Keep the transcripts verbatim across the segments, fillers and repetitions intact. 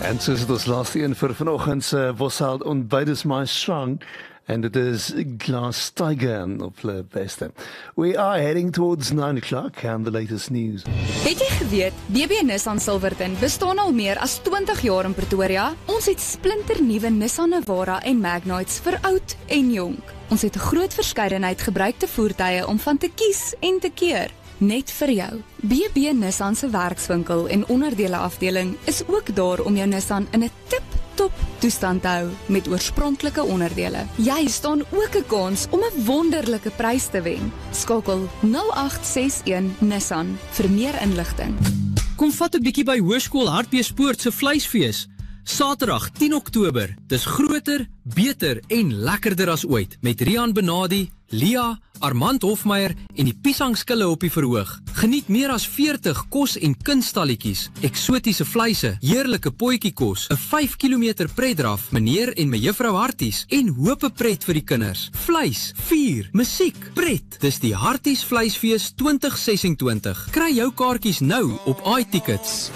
En soos het ons laaste een vir vanoggend se Bossard ontbyt is my strong and it is Glass Tiger op die beste. We are heading towards nine o'clock and the latest news. Het jy geweet, B B Nissan Silverton bestaan al meer as twintig jaar in Pretoria? Ons het splinternuwe Nissan Navara en Magnites vir oud en jonk. Ons het 'n groot verskeidenheid gebruikte voertuie om van te kies en te keer. Net vir jou. B B Nissan se werkswinkel en onderdele afdeling is ook daar om jou Nissan in 'n tip-top toestand te hou met oorspronklike onderdele. Jy staan ook 'n kans om 'n wonderlike prys te wen. Skakel nul agt ses een Nissan vir meer inligting. Kom vat 'n bietjie by Hoërskool Hartbeespoort se vleisfees. Saterdag tien Oktober. Dis groter, beter en lekkerder as ooit met Rian Benadi, Lia, Armand Hofmeyer en die piesangskille op die verhoog. Geniet meer as veertig kos- en kunstalletjies, eksotiese vleise, heerlike potjiekos, 'n vyf kilometer pretdraf, meneer en mejuffrou Harties en hope pret vir die kinders. Vleis, vuur, musiek, pret. Dis die Harties Vleisfees twintig ses en twintig. Kry jou kaartjies nou op iTickets.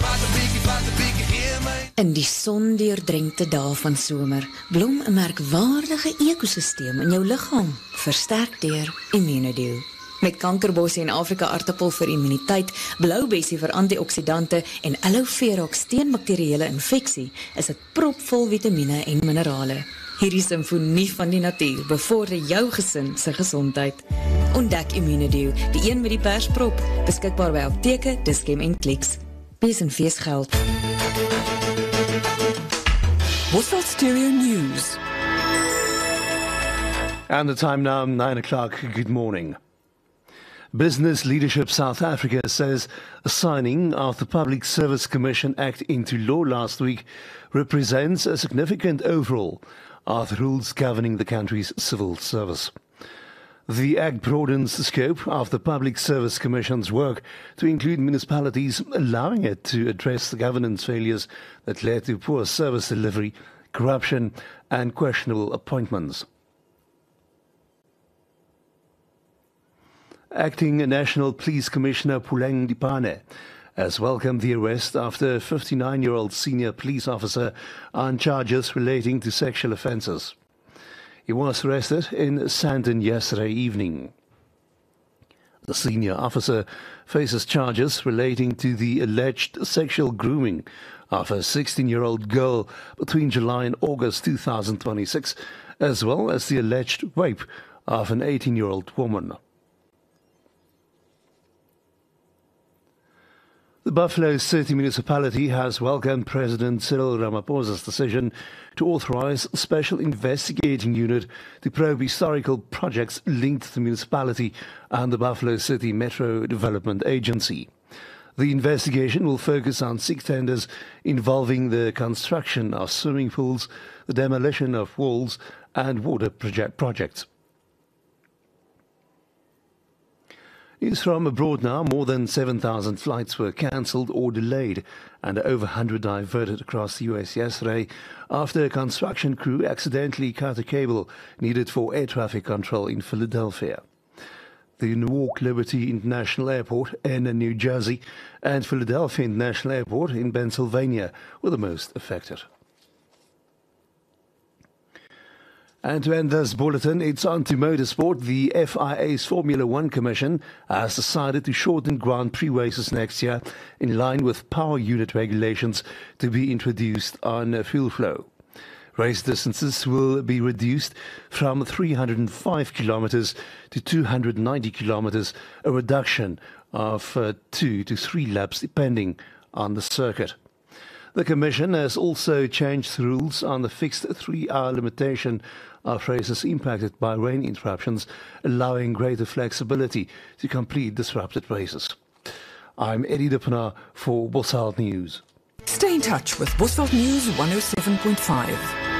In die sondeurdrenkte dae van somer blom 'n merkwaardige ekosisteem in jou liggaam, versterk deur Immunodio. Met kankerbossie en Afrika aartappel vir immuniteit, bloubessie vir antioksidante en aloe vera teen bakterieële infeksie, is dit propvol vitamiene en minerale. Hierdie simfonie van die natuur bevorder jou gesin se gesondheid. Ontdek Immunodio, die een met die persprop, beskikbaar by apteke, Dischem en Clicks. Wees en feesgeld. Bossard Stereo News. And the time now, nine o'clock. Good morning. Business Leadership South Africa says signing of the Public Service Commission Act into law last week represents a significant overhaul of the rules governing the country's civil service. The Act broadens the scope of the Public Service Commission's work to include municipalities, allowing it to address the governance failures that led to poor service delivery, corruption and questionable appointments. Acting National Police Commissioner Puleng Dipane has welcomed the arrest of the fifty-nine-year-old senior police officer on charges relating to sexual offences. He was arrested in Sandton yesterday evening. The senior officer faces charges relating to the alleged sexual grooming of a sixteen-year-old girl between July and August two thousand twenty-six, as well as the alleged rape of an eighteen-year-old woman. The Buffalo City Municipality has welcomed President Cyril Ramaphosa's decision to authorize a special investigating unit to probe historical projects linked to the municipality and the Buffalo City Metro Development Agency. The investigation will focus on six tenders involving the construction of swimming pools, the demolition of walls and water project projects. News from abroad now. More than seven thousand flights were cancelled or delayed and over one hundred diverted across the U S yesterday after a construction crew accidentally cut a cable needed for air traffic control in Philadelphia. The Newark Liberty International Airport in New Jersey and Philadelphia International Airport in Pennsylvania were the most affected. And to end this bulletin, it's on to motorsport. The F I A's Formula One Commission has decided to shorten Grand Prix races next year in line with power unit regulations to be introduced on fuel flow. Race distances will be reduced from three hundred five kilometers to two hundred ninety kilometers, a reduction of uh, two to three laps depending on the circuit. The Commission has also changed the rules on the fixed three-hour limitation of races impacted by rain interruptions, allowing greater flexibility to complete disrupted races. I'm Eddie Dippenaar for Bossard News. Stay in touch with Bossard News one oh seven point five.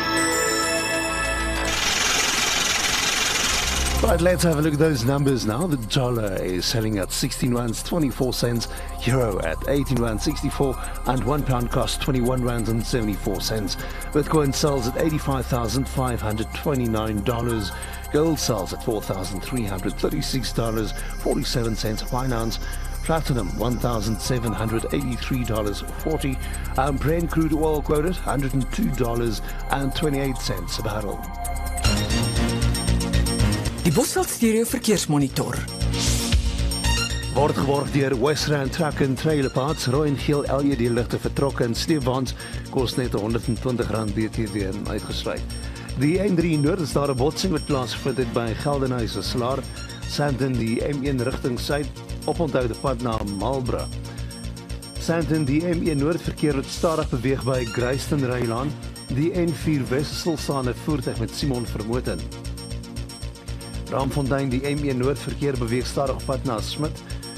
Right, let's have a look at those numbers now. The dollar is selling at sixteen rands twenty-four cents, euro at eighteen rands sixty-four, and one pound costs twenty-one rands and seventy-four cents. Bitcoin sells at eighty-five thousand five hundred twenty-nine dollars. Gold sells at four thousand three hundred thirty-six dollars and forty-seven cents. Binance Platinum, one thousand seven hundred eighty-three dollars forty. Um, Brent crude oil quoted, one hundred two dollars and twenty-eight cents a barrel. Die Bosveld Stereo Verkeersmonitor. Word geborg deur Western Truck and Trailer Parts. Rooi en geel L E D-ligte vertrokke en sleepwaens kos net honderd en twintig rand B T W uitgesluit. Die N drie Noord is daar 'n botsing wat plaasgevind het by Geldenhuys Slaar. Sandton die M een rigting suid oponthoud pad na Marlborough. Sandton die M een Noord verkeer wat stadig beweeg by Grayston Rylaan. Die N vier Wes stilstaande voertuig met Simon Vermoten. Ramfontein die M een Noord verkeer beweeg stadig op pad na Smit.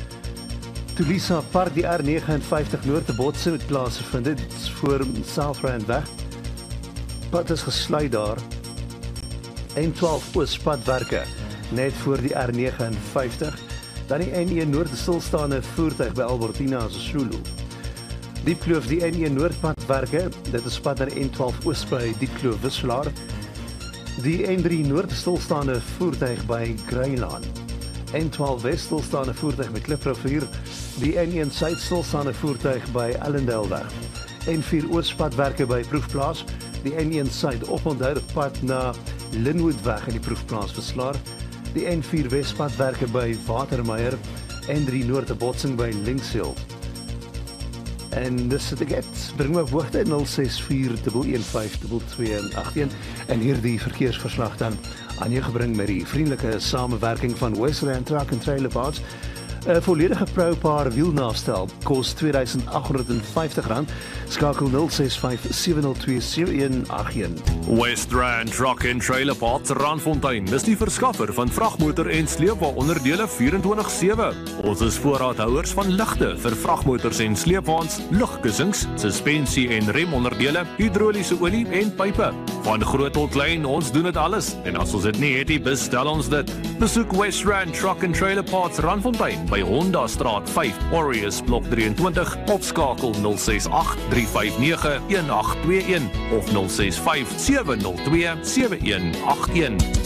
Tulisa Park die R vynegenenvyftig Noord te botsing het plaasgevind het voor Southrand weg. Pad is gesluit daar. N twaalf Oospadwerke net voor die R vynegenenvyftig. Dan die N een Noord stilstaande voertuig by Albertina Sisulu. Diepkloof die N een Noordpadwerke, dit is pad na N twaalf Oos by Diepkloof Wisselaar. Die N drie Noord stilstaande voertuig by Greylaan. N twaalf West stilstaande voertuig met Kliprivier. Die N een Suid stilstaande voertuig by Allendale. N vier Oospadwerke by Proefplaas. Die N een Suid oponthoud pad na Linwoodweg in die Proefplaas Wisselaar. Die N vier Westpadwerke by Watermeyer. N drie Noord 'n botsing by Linkshill. En dis het ek het, bring my op hoogte nul ses vier een een vyf twee twee agt een en hierdie verkeersverslag dan aan jou gebring met die vriendelike samewerking van Western Truck and Trailer Parts. 'n volledige Pro-Paar wielnafstel kos twee duisend agt honderd vyftig rand. Skakel nul ses vyf sewe nul twee sewe een agt een. Western Truck and Trailer Parts Randfontein is die verskaffer van vragmotor en sleepwaonderdele vierentwintig sewe. Ons is voorraadhouers van ligte vir vragmotors en sleepwaens, lugkussings, suspensie en remonderdele, hidroliese olie en pype. Van groot tot klein, ons doen dit alles. En as ons dit nie het nie, bestel ons dit. Besoek Western Truck and Trailer Parts Randfontein by Honda Straat vyf, Warriors Blok drieëntwintig, of skakel nul ses agt drie vyf nege een agt twee een of nul ses vyf sewe nul twee sewe een agt een.